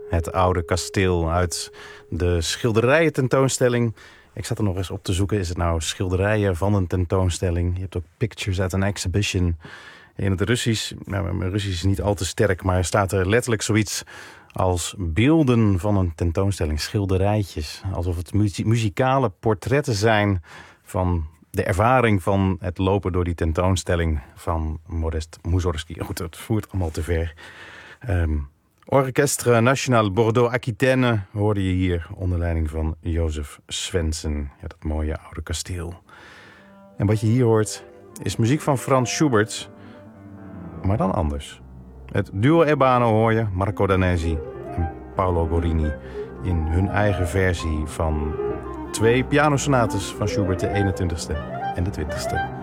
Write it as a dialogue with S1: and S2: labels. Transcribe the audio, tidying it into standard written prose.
S1: Het oude kasteel uit de schilderijen tentoonstelling. Ik zat er nog eens op te zoeken. Is het nou schilderijen van een tentoonstelling? Je hebt ook pictures at an exhibition. In het Russisch, mijn Russisch is niet al te sterk, maar staat er letterlijk zoiets als beelden van een tentoonstelling, schilderijtjes. Alsof het muzikale portretten zijn van de ervaring van het lopen door die tentoonstelling van Modest Mussorgsky. Goed, het voert allemaal te ver. Orchestre National Bordeaux-Aquitaine hoorde je hier onder leiding van Jozef Swensen. Ja, dat mooie oude kasteel. En wat je hier hoort is muziek van Franz Schubert, maar dan anders. Het duo Ebano hoor je, Marco Danesi en Paolo Gorini, in hun eigen versie van 2 pianosonates van Schubert, de 21ste en de 20ste.